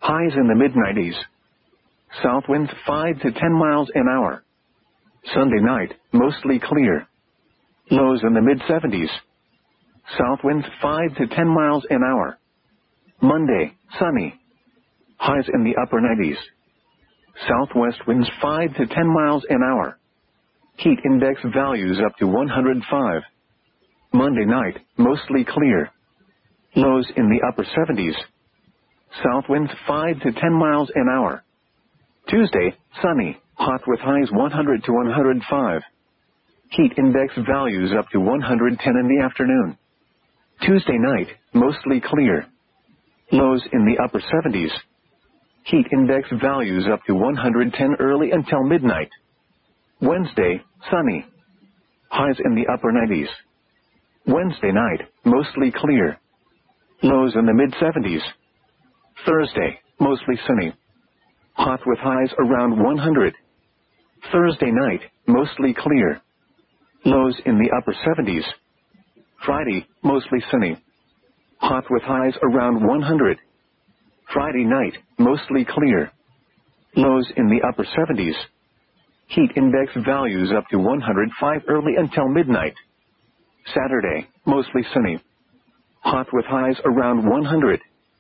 Highs in the mid-90s. South winds 5 to 10 miles an hour. Sunday night, mostly clear. Lows in the mid-70s. South winds 5 to 10 miles an hour. Monday, sunny. Highs in the upper 90s. Southwest winds 5 to 10 miles an hour. Heat index values up to 105. Monday night, mostly clear. Lows in the upper 70s. South winds 5 to 10 miles an hour. Tuesday, sunny, hot with highs 100 to 105. Heat index values up to 110 in the afternoon. Tuesday night, mostly clear. Lows in the upper 70s. Heat index values up to 110 early until midnight. Wednesday, sunny. Highs in the upper 90s. Wednesday night, mostly clear. Lows in the mid-70s. Thursday, mostly sunny. Hot with highs around 100. Thursday night, mostly clear. Lows in the upper 70s. Friday, mostly sunny. Hot with highs around 100. Friday night, mostly clear. Lows in the upper 70s. Heat index values up to 105 early until midnight. Saturday, mostly sunny. Hot with highs around 100.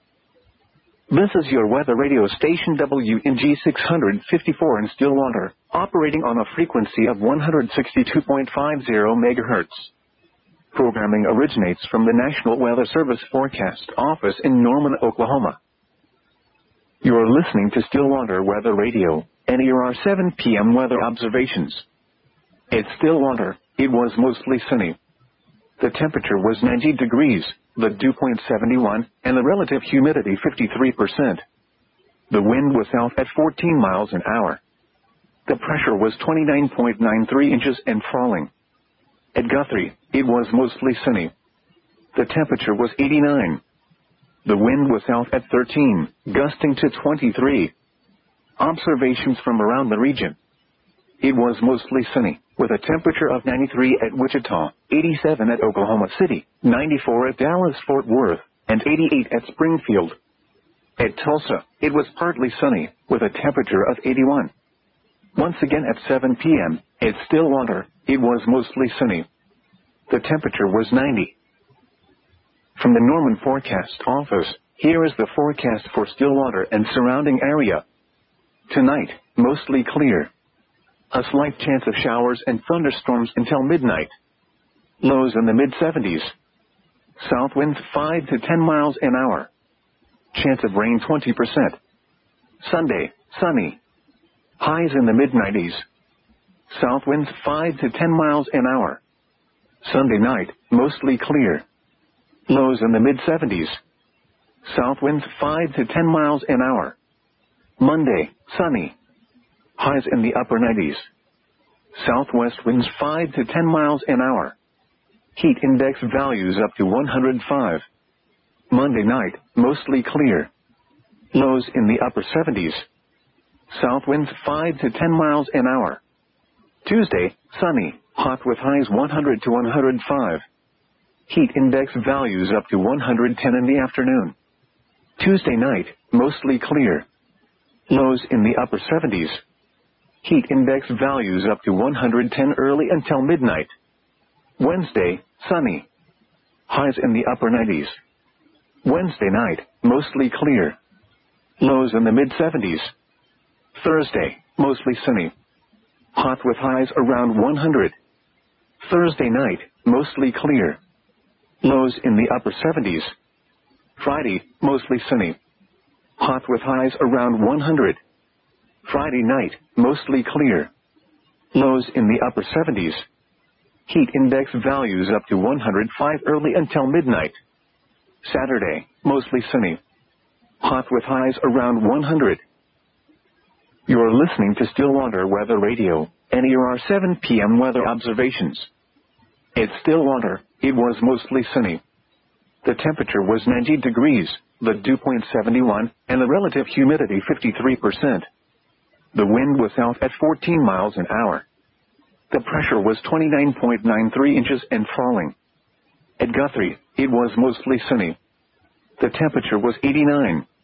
This is your weather radio station WNG 654 in Stillwater, operating on a frequency of 162.50 MHz. Programming originates from the National Weather Service Forecast Office in Norman, Oklahoma. You are listening to Stillwater Weather Radio, and here are 7 p.m. weather observations. At Stillwater, it was mostly sunny. The temperature was 90 degrees, the dew point 71, and the relative humidity 53%. The wind was south at 14 miles an hour. The pressure was 29.93 inches and falling. At Guthrie, it was mostly sunny. The temperature was 89. The wind was south at 13, gusting to 23. Observations from around the region. It was mostly sunny, with a temperature of 93 at Wichita, 87 at Oklahoma City, 94 at Dallas-Fort Worth, and 88 at Springfield. At Tulsa, it was partly sunny, with a temperature of 81. Once again at 7 p.m., at Stillwater, it was mostly sunny. The temperature was 90. From the Norman Forecast Office, here is the forecast for Stillwater and surrounding area. Tonight, mostly clear. A slight chance of showers and thunderstorms until midnight. Lows in the mid-70s. South winds 5 to 10 miles an hour. Chance of rain 20%. Sunday, sunny. Highs in the mid-90s. South winds 5 to 10 miles an hour. Sunday night, mostly clear. Lows in the mid-70s. South winds 5 to 10 miles an hour. Monday, sunny. Highs in the upper 90s. Southwest winds 5 to 10 miles an hour. Heat index values up to 105. Monday night, mostly clear. Lows in the upper 70s. South winds 5 to 10 miles an hour. Tuesday, sunny, hot with highs 100 to 105. Heat index values up to 110 in the afternoon. Tuesday night, mostly clear. Lows in the upper 70s. Heat index values up to 110 early until midnight. Wednesday, sunny. Highs in the upper 90s. Wednesday night, mostly clear. Lows in the mid-70s. Thursday, mostly sunny. Hot with highs around 100. Thursday night, mostly clear. Lows in the upper 70s. Friday, mostly sunny. Hot with highs around 100. Friday night, mostly clear. Lows in the upper 70s. Heat index values up to 105 early until midnight. Saturday, mostly sunny. Hot with highs around 100. You are listening to Stillwater Weather Radio, and here are 7 p.m. weather observations. At Stillwater, it was mostly sunny. The temperature was 90 degrees, the dew point 71, and the relative humidity 53%. The wind was south at 14 miles an hour. The pressure was 29.93 inches and falling. At Guthrie, it was mostly sunny. The temperature was 89.